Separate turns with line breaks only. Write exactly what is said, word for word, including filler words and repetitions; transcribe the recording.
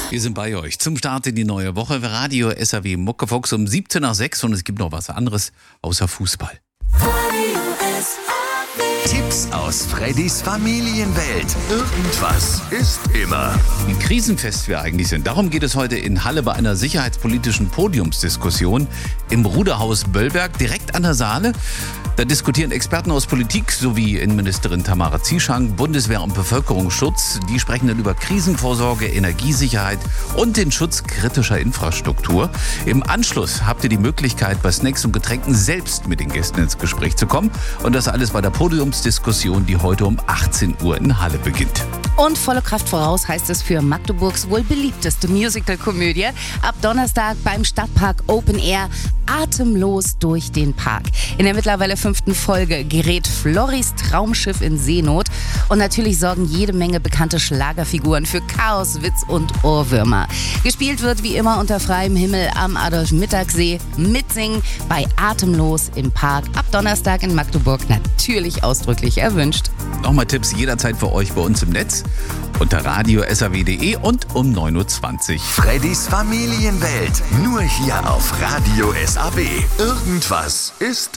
Wir sind bei euch zum Start in die neue Woche. Radio S A W Muckefuchs um siebzehn nach sechs und es gibt noch was anderes außer Fußball.
Tipps aus Freddys Familienwelt. Irgendwas ist immer.
Wie krisenfest wir eigentlich sind. Darum geht es heute in Halle bei einer sicherheitspolitischen Podiumsdiskussion im Ruderhaus Böllberg, direkt an der Saale. Da diskutieren Experten aus Politik sowie Innenministerin Tamara Zieschank, Bundeswehr und Bevölkerungsschutz. Die sprechen dann über Krisenvorsorge, Energiesicherheit und den Schutz kritischer Infrastruktur. Im Anschluss habt ihr die Möglichkeit, bei Snacks und Getränken selbst mit den Gästen ins Gespräch zu kommen. Und das alles bei der Podiumsdiskussion, die heute um achtzehn Uhr in Halle beginnt.
Und volle Kraft voraus heißt es für Magdeburgs wohl beliebteste Musical-Komödie. Ab Donnerstag beim Stadtpark Open Air atemlos durch den Park. In der mittlerweile fünften Folge gerät Florys Traumschiff in Seenot. Und natürlich sorgen jede Menge bekannte Schlagerfiguren für Chaos, Witz und Ohrwürmer. Gespielt wird wie immer unter freiem Himmel am Adolf-Mittag-See. Mitsingen bei Atemlos im Park. Ab Donnerstag in Magdeburg natürlich ausdrücklich erwünscht.
Nochmal Tipps jederzeit für euch bei uns im Netz unter radio s a w punkt de und um neun Uhr zwanzig.
Freddys Familienwelt. Nur hier auf Radio S A W. Irgendwas ist